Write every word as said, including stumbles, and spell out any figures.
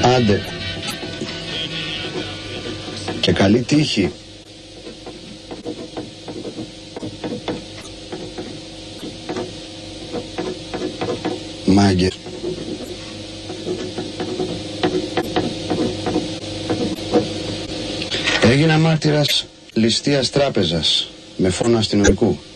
Άντε. Και καλή τύχη. Μάγκες. Έγινα μάρτυρας ληστείας τράπεζας με φόνο αστυνομικού.